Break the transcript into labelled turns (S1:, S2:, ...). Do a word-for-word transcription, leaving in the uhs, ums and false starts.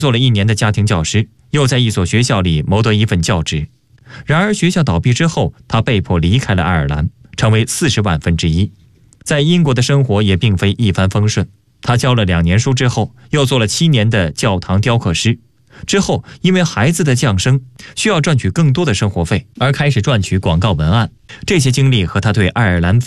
S1: 做了一年的家庭教师，又在一所学校里谋得一份教职。然而学校倒闭之后，他被迫离开了爱尔兰，成为四十万分之一。在英国的生活也并非一帆风顺，他教了两年书之后，又做了七年的教堂雕刻师。之后因为孩子的降生，需要赚取更多的生活费，而开始赚取广告文案。这些经历和他对爱尔兰